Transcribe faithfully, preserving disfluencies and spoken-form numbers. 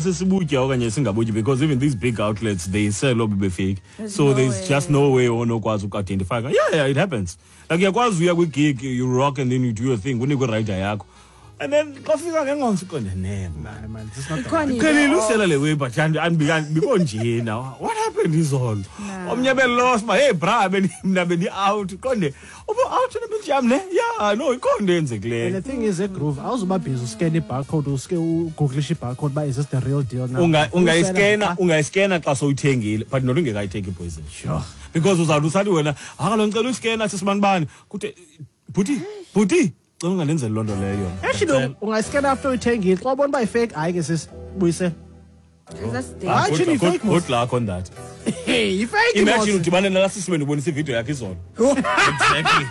sesibutya okanye singabutyi, because even these big outlets they sell obi fake, so there's just no way onokwazi uku-identify. Yeah, yeah, it happens. Like uyakwazi uya kwi-gig, you rock and then you do your thing, unikwe rider yakho, and then xa fika ngengomso uqonde nem man, khelile usela le way, but biko nje now what happened is all omnye belost ma hey bra mna bendi out qonde ubo out nabendiyam ne yeah no ikhona enzekileyo. And the thing is, a groove awuzuba busy uscan i-barcode, uske ugooglish i-barcode uba is this the real deal now. Ungayiskena ungayiskena xa sowuyithengile, but not ungekayitheki ipoison. Sure. Because uzawuthi usathi wena akalo ngicela uskena sisibani bani kuthi bhuti bhuti xa unganenzeli loo nto leyo. Actually ungayiskena after uyithengile, xa ubona uba i-fake hayi ke sisibuyise. Actually fake most. Good luck on that. Hey, i-fake. Imagine udibane nala sisi wena ubonisa ividiyo yakhe izolo. Exactly.